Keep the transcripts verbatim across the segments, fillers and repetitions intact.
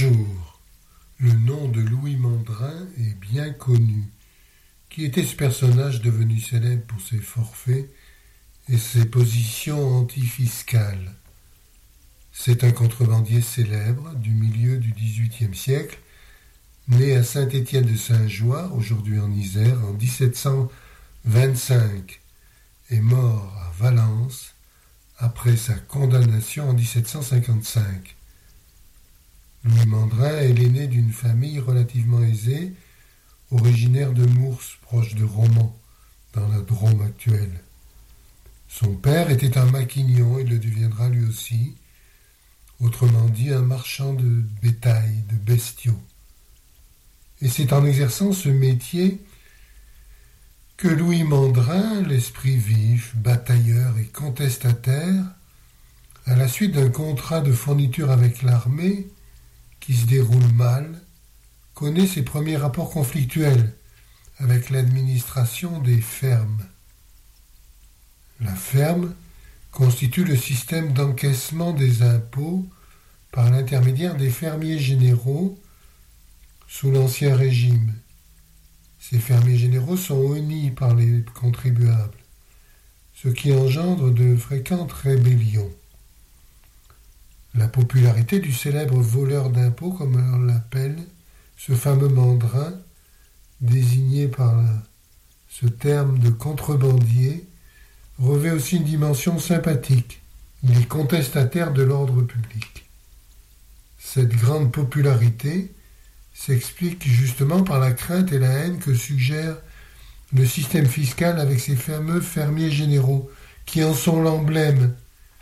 Bonjour, le nom de Louis Mandrin est bien connu. Qui était ce personnage devenu célèbre pour ses forfaits et ses positions antifiscales? C'est un contrebandier célèbre du milieu du dix-huitième siècle, né à Saint-Étienne-de-Saint-Joire, aujourd'hui en Isère, en dix-sept cent vingt-cinq, et mort à Valence après sa condamnation en dix-sept cent cinquante-cinq. Louis Mandrin est l'aîné d'une famille relativement aisée, originaire de Mours, proche de Romans, dans la Drôme actuelle. Son père était un maquignon, il le deviendra lui aussi, autrement dit un marchand de bétail, de bestiaux. Et c'est en exerçant ce métier que Louis Mandrin, l'esprit vif, batailleur et contestataire, à la suite d'un contrat de fourniture avec l'armée, qui se déroule mal, connaît ses premiers rapports conflictuels avec l'administration des fermes. La ferme constitue le système d'encaissement des impôts par l'intermédiaire des fermiers généraux sous l'Ancien Régime. Ces fermiers généraux sont honnis par les contribuables, ce qui engendre de fréquentes rébellions. La popularité du célèbre voleur d'impôts, comme on l'appelle, ce fameux Mandrin, désigné par ce terme de contrebandier, revêt aussi une dimension sympathique. Il est contestataire de l'ordre public. Cette grande popularité s'explique justement par la crainte et la haine que suggère le système fiscal avec ces fameux fermiers généraux, qui en sont l'emblème.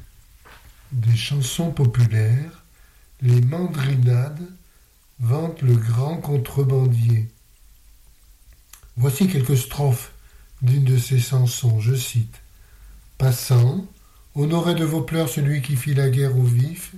Des chansons populaires, les mandrinades vantent le grand contrebandier. Voici quelques strophes d'une de ces chansons, je cite. « Passant, honorez de vos pleurs celui qui fit la guerre au vif.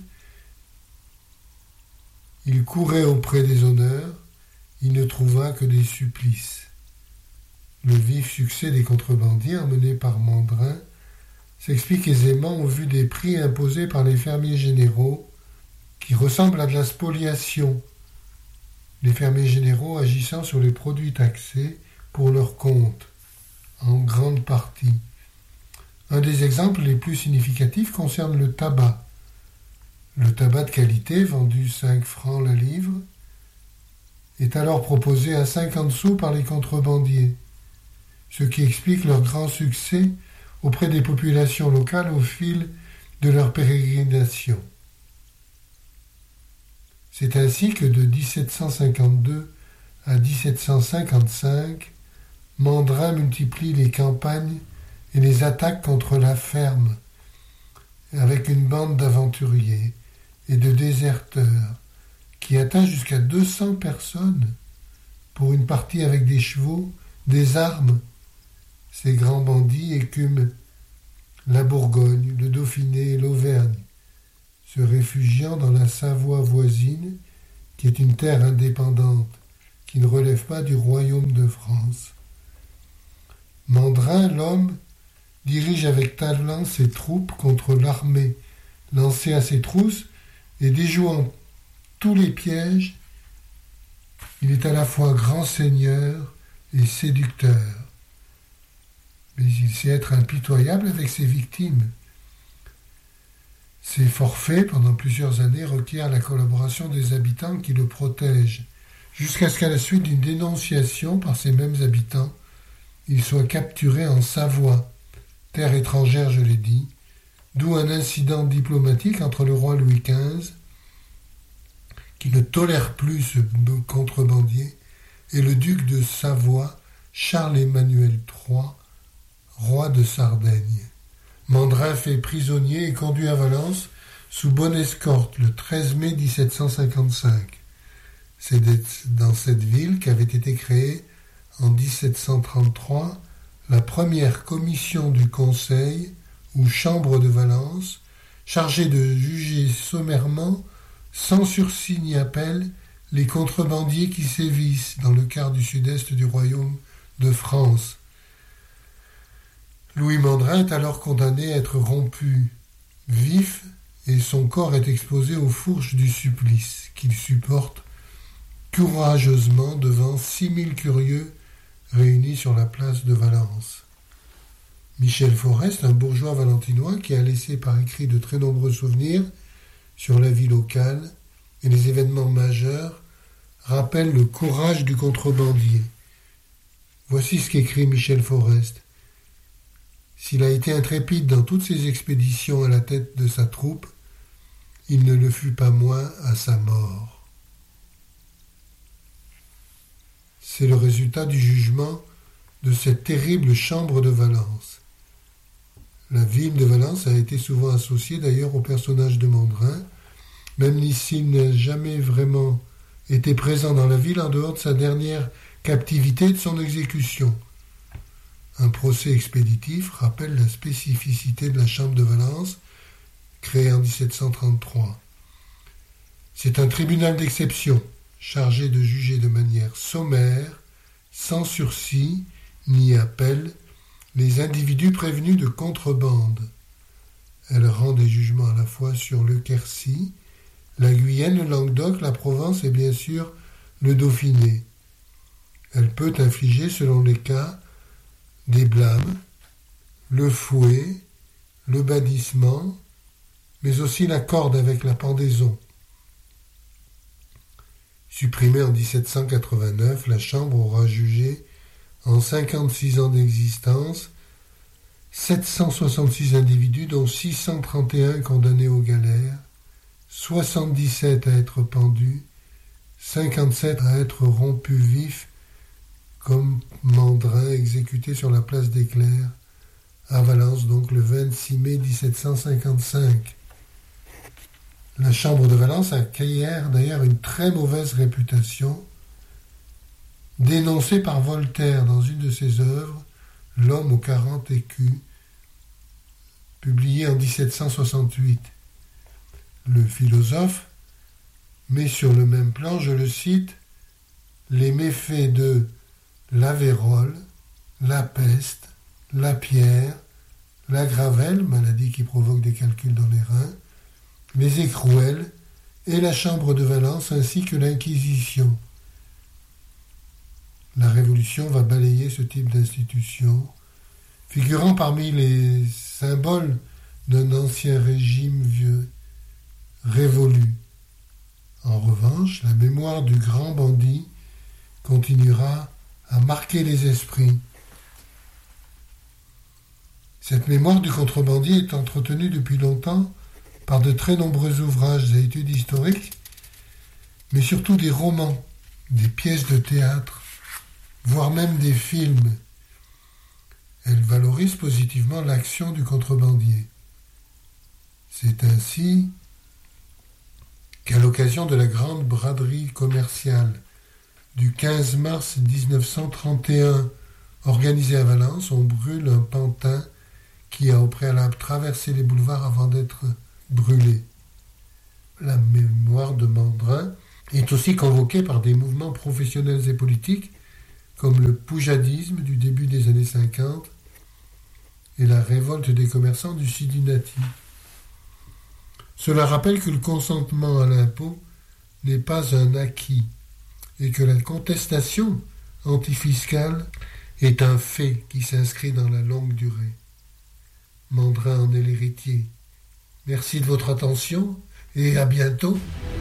Il courait auprès des honneurs, il ne trouva que des supplices. » Le vif succès des contrebandiers emmenés par Mandrin s'explique aisément au vu des prix imposés par les fermiers généraux, qui ressemblent à de la spoliation, les fermiers généraux agissant sur les produits taxés pour leur compte, en grande partie. Un des exemples les plus significatifs concerne le tabac. Le tabac de qualité, vendu cinq francs la livre, est alors proposé à cinquante sous par les contrebandiers, ce qui explique leur grand succès auprès des populations locales au fil de leur pérégrination. C'est ainsi que de dix-sept cent cinquante-deux à dix-sept cent cinquante-cinq, Mandrin multiplie les campagnes et les attaques contre la ferme, avec une bande d'aventuriers et de déserteurs qui atteint jusqu'à deux cents personnes pour une partie avec des chevaux, des armes. Ces grands bandits écument la Bourgogne, le Dauphiné et l'Auvergne, se réfugiant dans la Savoie voisine, qui est une terre indépendante, qui ne relève pas du royaume de France. Mandrin, l'homme, dirige avec talent ses troupes contre l'armée, lancée à ses trousses, et déjouant tous les pièges, il est à la fois grand seigneur et séducteur. Mais il sait être impitoyable avec ses victimes. Ses forfaits, pendant plusieurs années, requièrent la collaboration des habitants qui le protègent, jusqu'à ce qu'à la suite d'une dénonciation par ces mêmes habitants, il soit capturé en Savoie, terre étrangère, je l'ai dit, d'où un incident diplomatique entre le roi Louis quinze, qui ne tolère plus ce contrebandier, et le duc de Savoie, Charles-Emmanuel trois, roi de Sardaigne. Mandrin fait prisonnier et conduit à Valence sous bonne escorte le treize mai dix-sept cent cinquante-cinq. C'est dans cette ville qu'avait été créée en dix-sept cent trente-trois la première commission du Conseil ou Chambre de Valence, chargée de juger sommairement, sans sursis ni appel, les contrebandiers qui sévissent dans le quart du sud-est du royaume de France. Louis Mandrin est alors condamné à être rompu, vif et son corps est exposé aux fourches du supplice qu'il supporte courageusement devant six mille curieux réunis sur la place de Valence. Michel Forest, un bourgeois valentinois qui a laissé par écrit de très nombreux souvenirs sur la vie locale et les événements majeurs, rappelle le courage du contrebandier. Voici ce qu'écrit Michel Forest. S'il a été intrépide dans toutes ses expéditions à la tête de sa troupe, il ne le fut pas moins à sa mort. C'est le résultat du jugement de cette terrible chambre de Valence. La ville de Valence a été souvent associée d'ailleurs au personnage de Mondrin, même s'il n'a jamais vraiment été présent dans la ville en dehors de sa dernière captivité et de son exécution. Un procès expéditif rappelle la spécificité de la Chambre de Valence, créée en dix-sept cent trente-trois. C'est un tribunal d'exception, chargé de juger de manière sommaire, sans sursis ni appel, les individus prévenus de contrebande. Elle rend des jugements à la fois sur le Quercy, la Guyenne, le Languedoc, la Provence et bien sûr le Dauphiné. Elle peut infliger, selon les cas, des blâmes, le fouet, le bannissement, mais aussi la corde avec la pendaison. Supprimée en dix-sept cent quatre-vingt-neuf, la Chambre aura jugé, en cinquante-six ans d'existence, sept cent soixante-six individus, dont six cent trente et un condamnés aux galères, soixante-dix-sept à être pendus, cinquante-sept à être rompus vifs, comme Mondrin exécuté sur la place des Clercs, à Valence, donc le vingt-six mai dix-sept cent cinquante-cinq. La Chambre de Valence acquiert d'ailleurs une très mauvaise réputation, dénoncée par Voltaire dans une de ses œuvres, L'homme aux quarante écus, publiée en dix-sept cent soixante-huit. Le philosophe met sur le même plan, je le cite, les méfaits de la vérole, la peste, la pierre, la gravelle, maladie qui provoque des calculs dans les reins, les écrouelles et la Chambre de Valence ainsi que l'Inquisition. La Révolution va balayer ce type d'institution, figurant parmi les symboles d'un ancien régime vieux, révolu. En revanche, la mémoire du grand bandit continuera à marquer les esprits. Cette mémoire du contrebandier est entretenue depuis longtemps par de très nombreux ouvrages et études historiques, mais surtout des romans, des pièces de théâtre, voire même des films. Elle valorise positivement l'action du contrebandier. C'est ainsi qu'à l'occasion de la grande braderie commerciale du quinze mars dix-neuf cent trente et un, organisée à Valence, on brûle un pantin qui a au préalable traversé les boulevards avant d'être brûlé. La mémoire de Mondrin est aussi convoquée par des mouvements professionnels et politiques comme le poujadisme du début des années cinquante et la révolte des commerçants du Sidi-Nati. Cela rappelle que le consentement à l'impôt n'est pas un acquis et que la contestation antifiscale est un fait qui s'inscrit dans la longue durée. Mondrin en est l'héritier. Merci de votre attention et à bientôt.